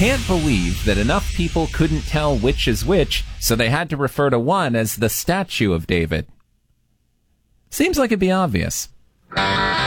can't believe that enough people couldn't tell which is which, so they had to refer to one as the statue of David. Seems like it'd be obvious.